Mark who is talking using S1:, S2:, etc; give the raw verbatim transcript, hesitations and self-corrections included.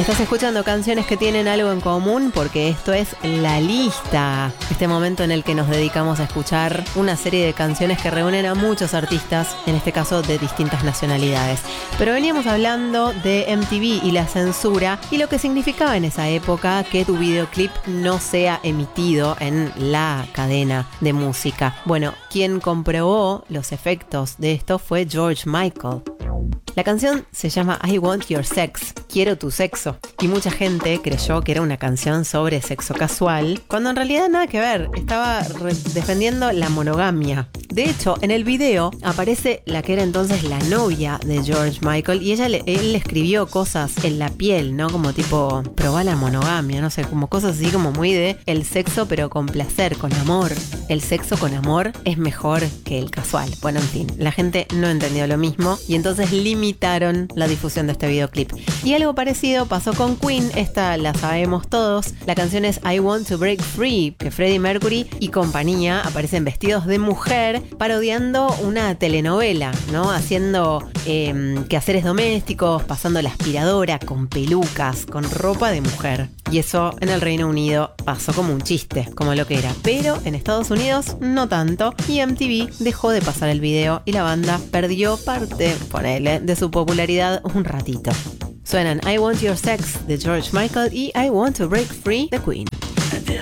S1: Estás escuchando canciones que tienen algo en común porque esto es La Lista, este momento en el que nos dedicamos a escuchar una serie de canciones que reúnen a muchos artistas, en este caso de distintas nacionalidades. Pero veníamos hablando de M T V y la censura y lo que significaba en esa época que tu videoclip no sea emitido en la cadena de música. Bueno, quien comprobó los efectos de esto fue George Michael. La canción se llama I Want Your Sex, Quiero tu sexo, y mucha gente creyó que era una canción sobre sexo casual, cuando en realidad nada que ver, estaba re- defendiendo la monogamia. De hecho, en el video aparece la que era entonces la novia de George Michael y ella le, él le escribió cosas en la piel, ¿no? Como tipo, probá la monogamia, no sé, como cosas así como muy de el sexo pero con placer, con amor. El sexo con amor es mejor que el casual. Bueno, en fin, la gente no entendió lo mismo y entonces limitaron la difusión de este videoclip. Y algo parecido pasó con Queen, esta la sabemos todos. La canción es I Want to Break Free, que Freddie Mercury y compañía aparecen vestidos de mujer parodiando una telenovela, ¿no? Haciendo eh, quehaceres domésticos, pasando la aspiradora con pelucas, con ropa de mujer. Y eso en el Reino Unido pasó como un chiste, como lo que era. Pero en Estados Unidos no tanto, y M T V dejó de pasar el video y la banda perdió parte, ponele, de su popularidad un ratito. Suenan I Want Your Sex de George Michael y I Want to Break Free de Queen.